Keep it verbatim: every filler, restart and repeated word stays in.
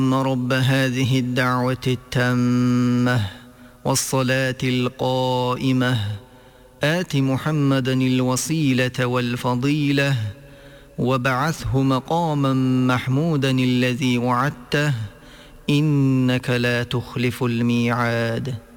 رب هذه الدعوة التامة والصلاة القائمة آت محمدا الوسيلة والفضيلة وابعثه مقاما محمودا الذي وعدته إنك لا تخلف الميعاد.